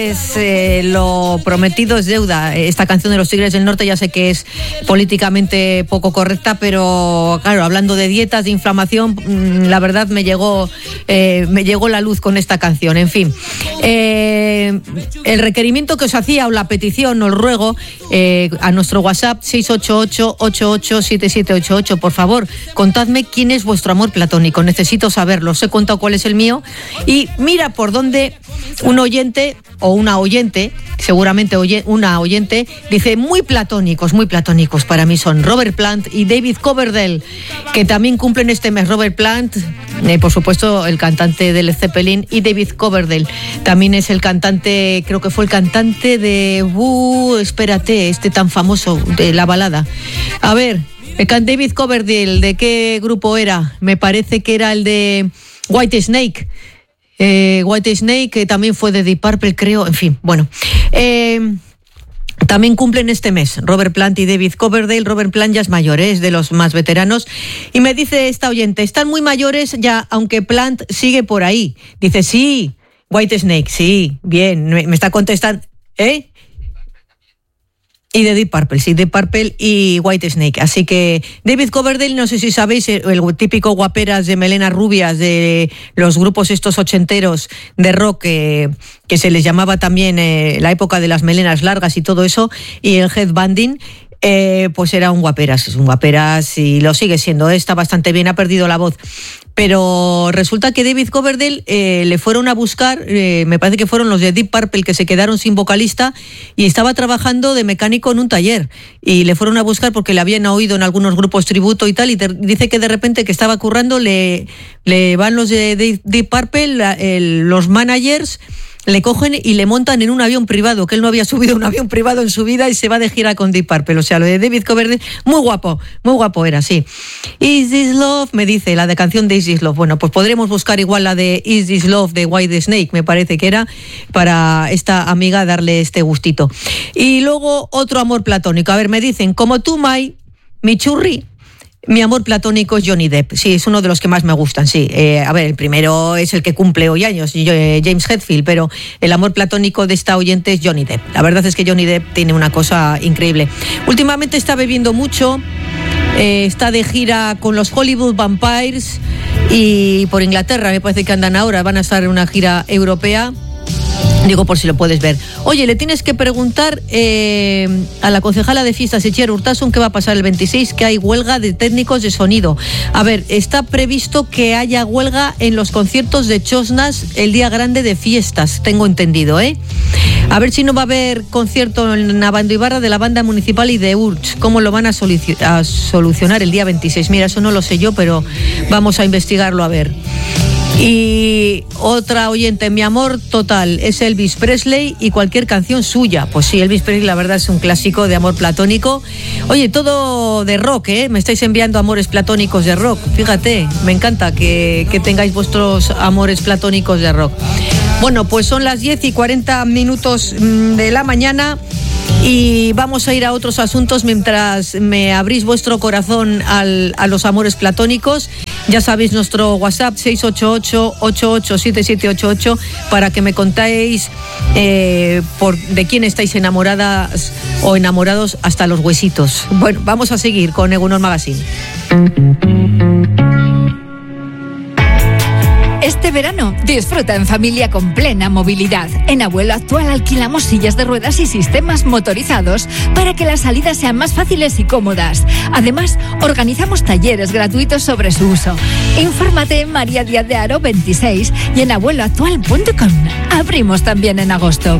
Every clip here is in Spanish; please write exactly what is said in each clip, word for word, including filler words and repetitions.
Es, eh, lo prometido es deuda. Esta canción de los Tigres del Norte ya sé que es políticamente poco correcta, pero claro, hablando de dietas, de inflamación, la verdad me llegó eh, me llegó la luz con esta canción. En fin, eh, el requerimiento que os hacía, o la petición, os ruego, eh, a nuestro WhatsApp seis ocho ocho, ocho ocho siete siete ocho ocho, por favor, contadme quién es vuestro amor platónico. Necesito saberlo. Os he contado cuál es el mío y mira por dónde un oyente o una oyente, seguramente oye, una oyente, dice muy platónicos, muy platónicos para mí son Robert Plant y David Coverdale, que también cumplen este mes. Robert Plant, eh, por supuesto, el cantante de Led Zeppelin, y David Coverdale también es el cantante, creo que fue el cantante de uh, espérate, este tan famoso de la balada. A ver, David Coverdale, ¿de qué grupo era? Me parece que era el de White Snake. Eh, White Snake, que también fue de Deep Purple, creo, en fin, bueno. Eh, también cumplen este mes Robert Plant y David Coverdale. Robert Plant ya es mayor, ¿eh? Es de los más veteranos. Y me dice esta oyente, están muy mayores ya, aunque Plant sigue por ahí. Dice, sí, White Snake, sí, bien, me, me está contestando, ¿eh? Y de Deep Purple, sí, Deep Purple y White Snake. Así que David Coverdale, no sé si sabéis, el típico guaperas de melenas rubias de los grupos estos ochenteros de rock, eh, que se les llamaba también eh, la época de las melenas largas y todo eso, y el headbanding. Eh, pues era un guaperas, es un guaperas y lo sigue siendo, eh, está bastante bien, ha perdido la voz. Pero resulta que David Coverdale eh, le fueron a buscar, eh, me parece que fueron los de Deep Purple que se quedaron sin vocalista y estaba trabajando de mecánico en un taller y le fueron a buscar porque le habían oído en algunos grupos tributo y tal, y te, dice que de repente que estaba currando, le, le van los de, de Deep Purple, la, el, los managers, le cogen y le montan en un avión privado, que él no había subido un avión privado en su vida y se va de gira con Deep Purple. O sea, lo de David Coverdale, muy guapo, muy guapo era, sí. Is This Love, me dice, la de canción de Is This Love. Bueno, pues podremos buscar igual la de Is This Love de White Snake, me parece que era, para esta amiga darle este gustito. Y luego otro amor platónico. A ver, me dicen, como tú, Mai, mi churri, mi amor platónico es Johnny Depp. Sí, es uno de los que más me gustan, sí. Eh, a ver, el primero es el que cumple hoy años, eh, James Hetfield, pero el amor platónico de esta oyente es Johnny Depp. La verdad es que Johnny Depp tiene una cosa increíble. Últimamente está bebiendo mucho, eh, está de gira con los Hollywood Vampires y por Inglaterra, me parece que andan ahora, van a estar en una gira europea. Digo, por si lo puedes ver. Oye, le tienes que preguntar eh, a la concejala de fiestas, Itziar Urtasun, qué va a pasar el veintiséis, que hay huelga de técnicos de sonido. A ver, está previsto que haya huelga en los conciertos de Chosnas el día grande de fiestas, tengo entendido, ¿eh? A ver si no va a haber concierto en Navandoibarra de la banda municipal y de Urch. ¿Cómo lo van a, solucion- a solucionar el día veintiséis? Mira, eso no lo sé yo, pero vamos a investigarlo a ver. Y otra oyente, mi amor total es Elvis Presley y cualquier canción suya. Pues sí, Elvis Presley la verdad es un clásico de amor platónico. Oye, todo de rock, ¿eh? Me estáis enviando amores platónicos de rock. Fíjate, me encanta que, que tengáis vuestros amores platónicos de rock. Bueno, pues son las diez y cuarenta minutos de la mañana y vamos a ir a otros asuntos mientras me abrís vuestro corazón al, a los amores platónicos. Ya sabéis, nuestro WhatsApp seis ocho ocho, ocho ocho siete siete ocho ocho para que me contáis eh, por, de quién estáis enamoradas o enamorados hasta los huesitos. Bueno, vamos a seguir con Egunon Magazine. Este verano disfruta en familia con plena movilidad. En Abuelo Actual alquilamos sillas de ruedas y sistemas motorizados para que las salidas sean más fáciles y cómodas. Además, organizamos talleres gratuitos sobre su uso. Infórmate en María Díaz de Haro veintiséis y en abuelo actual punto com. Abrimos también en agosto.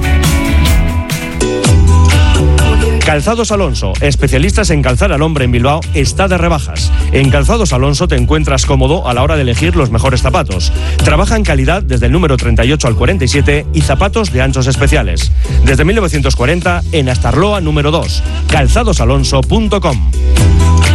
Calzados Alonso, especialistas en calzar al hombre en Bilbao, está de rebajas. En Calzados Alonso te encuentras cómodo a la hora de elegir los mejores zapatos. Trabaja en calidad desde el número treinta y ocho al cuarenta y siete y zapatos de anchos especiales. Desde mil novecientos cuarenta en Astarloa número dos. calzados alonso punto com.